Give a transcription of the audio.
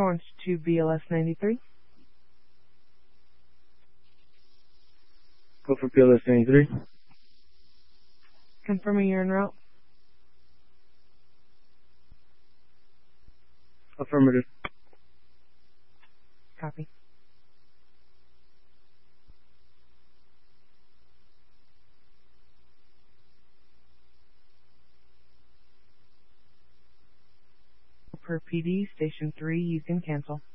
Orange to BLS 93. Go for BLS 93. Confirming you're en route. Affirmative. Copy. Per PD, Station 3, you can cancel.